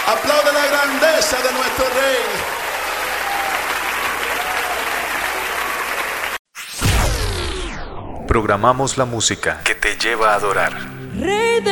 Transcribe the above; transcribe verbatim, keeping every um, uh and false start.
Aplaude la grandeza de nuestro rey. Programamos la música que te lleva a adorar. Rey